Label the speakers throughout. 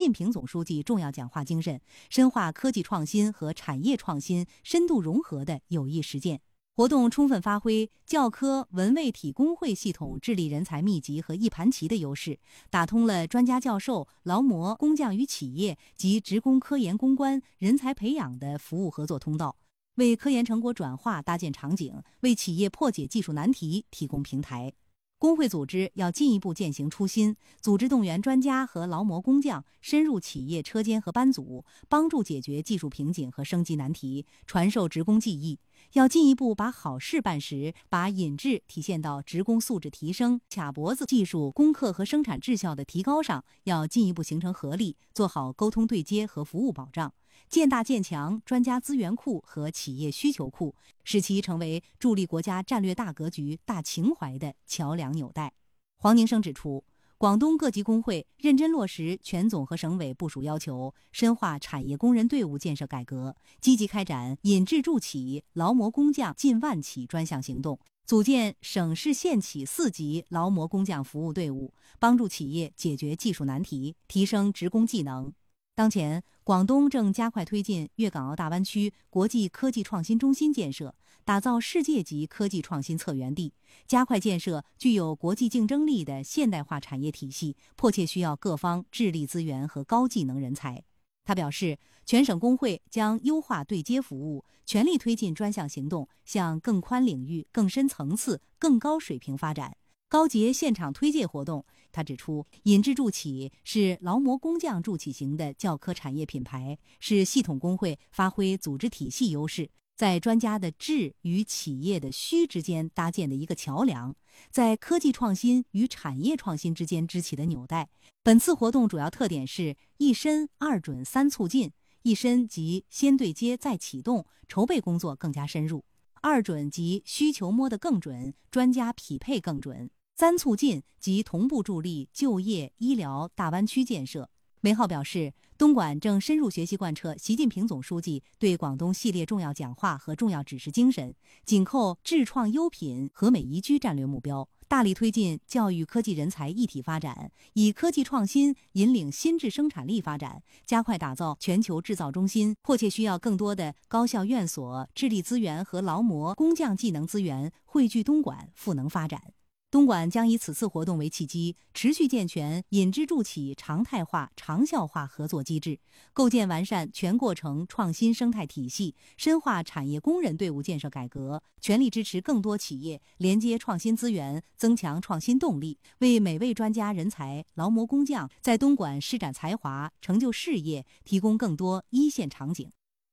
Speaker 1: 近平总书记重要讲话精神，深化科技创新和产业创新深度融合的有益实践。活动充分发挥教科文卫体工会系统智力人才密集和一盘棋的优势，打通了专家教授、劳模、工匠与企业及职工科研攻关人才培养的服务合作通道，为科研成果转化搭建场景，为企业破解技术难题提供平台。工会组织要进一步践行初心，组织动员专家和劳模工匠深入企业车间和班组，帮助解决技术瓶颈和升级难题，传授职工技艺。要进一步把好事办实，把引智体现到职工素质提升、卡脖子技术攻克和生产质效的提高上，要进一步形成合力，做好沟通对接和服务保障，建大建强专家资源库和企业需求库，使其成为助力国家战略大格局、大情怀的桥梁纽带。黄宁生指出，广东各级工会认真落实全总和省委部署要求，深化产业工人队伍建设改革，积极开展引智助企、劳模工匠近万起专项行动，组建省市县企4级劳模工匠服务队伍，帮助企业解决技术难题，提升职工技能。当前，广东正加快推进粤港澳大湾区国际科技创新中心建设，打造世界级科技创新策源地，加快建设具有国际竞争力的现代化产业体系，迫切需要各方智力资源和高技能人才。他表示，全省工会将优化对接服务，全力推进专项行动向更宽领域、更深层次、更高水平发展。高节现场推介活动，他指出，引智助企是劳模工匠助企型的教科产业品牌，是系统工会发挥组织体系优势，在专家的智与企业的需之间搭建的一个桥梁，在科技创新与产业创新之间支起的纽带。本次活动主要特点是一深、二准、三促进。一深即先对接再启动，筹备工作更加深入；二准即需求摸得更准，专家匹配更准；三促进即同步助力就业、医疗、大湾区建设。梅浩表示，东莞正深入学习贯彻习近平总书记对广东系列重要讲话和重要指示精神，紧扣智创优品和美宜居战略目标，大力推进教育科技人才一体发展，以科技创新引领新质生产力发展，加快打造全球制造中心，迫切需要更多的高校院所、智力资源和劳模工匠技能资源汇聚东莞，赋能发展。东莞将以此次活动为契机，持续健全引智助企常态化、长效化合作机制，构建完善全过程创新生态体系，深化产业工人队伍建设改革，全力支持更多企业连接创新资源，增强创新动力，为每位专家人才、劳模工匠在东莞施展才华、成就事业提供更多一线场景。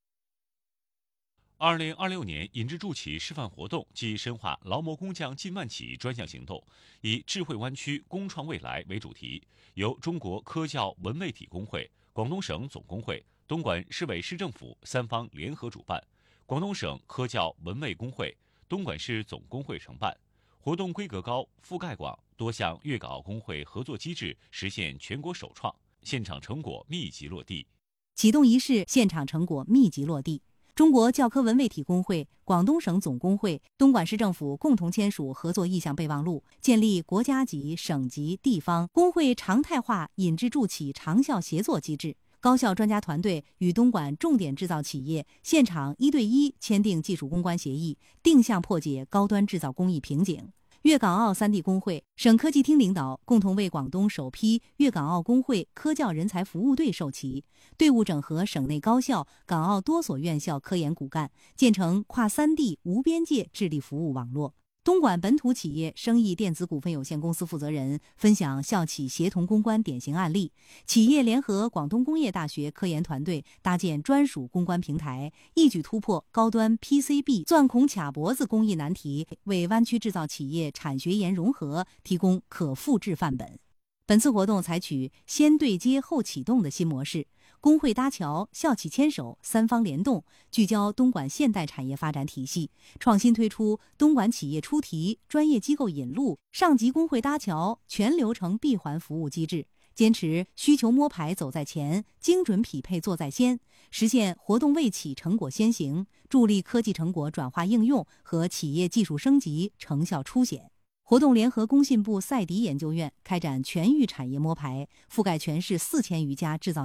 Speaker 2: 2026年引智助企示范活动暨深化劳模工匠近万起专项行动，以智慧湾区工创未来为主题，由中国科教文卫体工会、广东省总工会、东莞市委市政府3方联合主办，广东省科教文卫工会、东莞市总工会承办。活动规格高、覆盖广，多项粤港澳工会合作机制实现全国首创，现场成果密集落地。
Speaker 1: 启动仪式现场成果密集落地。中国教科文卫体工会、广东省总工会、东莞市政府共同签署合作意向备忘录，建立国家级、省级、地方工会常态化引智助企长效协作机制。高校专家团队与东莞重点制造企业现场1对1签订技术攻关协议，定向破解高端制造工艺瓶颈。粤港澳3地工会、省科技厅领导共同为广东首批粤港澳工会科教人才服务队授旗，队伍整合省内高校、港澳多所院校科研骨干，建成跨3地无边界智力服务网络。东莞本土企业生意电子股份有限公司负责人分享校企协同攻关典型案例，企业联合广东工业大学科研团队搭建专属攻关平台，一举突破高端 PCB 钻孔卡脖子工艺难题，为湾区制造企业产学研融合提供可复制范本。本次活动采取先对接后启动的新模式，工会搭桥，校企牵手，3方联动，聚焦东莞现代产业发展体系，创新推出东莞企业出题、专业机构引路、上级工会搭桥全流程闭环服务机制，坚持需求摸排走在前，精准匹配做在先，实现活动未起成果先行，助力科技成果转化应用和企业技术升级成效凸显。活动联合工信部赛迪研究院开展全域产业摸排，覆盖全市4000余家制造